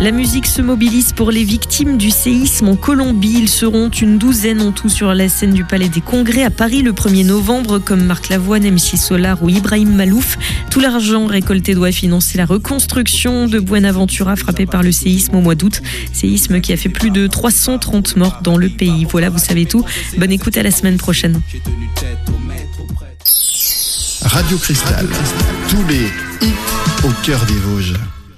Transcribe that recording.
La musique se mobilise pour les victimes du séisme en Colombie. Ils seront une douzaine en tout sur la scène du Palais des Congrès à Paris le 1er novembre, comme Marc Lavoine, MC Solar ou Ibrahim Malouf. Tout l'argent récolté doit financer la reconstruction de Buenaventura frappée par le séisme au mois d'août. Séisme qui a fait plus de 330 morts dans le pays. Voilà, vous savez tout. Bonne écoute à la semaine prochaine. Radio Cristal, tous les hits au cœur des Vosges.